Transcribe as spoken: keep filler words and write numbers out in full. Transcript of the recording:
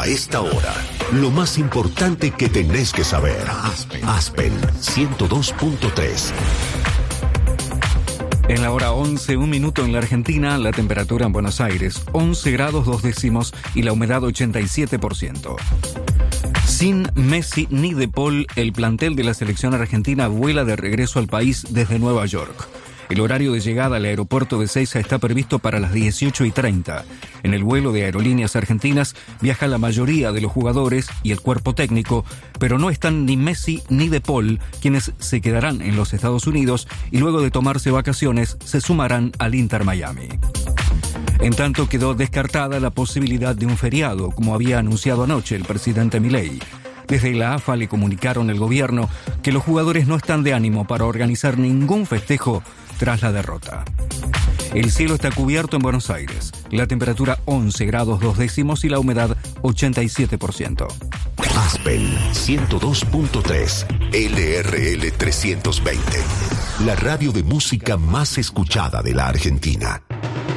A esta hora, lo más importante que tenés que saber. Aspen, Aspen ciento dos punto tres. En la hora once, un minuto en la Argentina, la temperatura en Buenos Aires, once grados dos décimos y la humedad ochenta y siete por ciento. Sin Messi ni De Paul, el plantel de la selección argentina vuela de regreso al país desde Nueva York. El horario de llegada al aeropuerto de Ezeiza está previsto para las dieciocho y treinta. En el vuelo de Aerolíneas Argentinas viaja la mayoría de los jugadores y el cuerpo técnico, pero no están ni Messi ni De Paul, quienes se quedarán en los Estados Unidos y luego de tomarse vacaciones se sumarán al Inter Miami. En tanto, quedó descartada la posibilidad de un feriado, como había anunciado anoche el presidente Milei. Desde la A F A le comunicaron al gobierno que los jugadores no están de ánimo para organizar ningún festejo tras la derrota. El cielo está cubierto en Buenos Aires, la temperatura once grados dos décimos y la humedad ochenta y siete por ciento. Aspen ciento dos punto tres, L R L trescientos veinte, la radio de música más escuchada de la Argentina.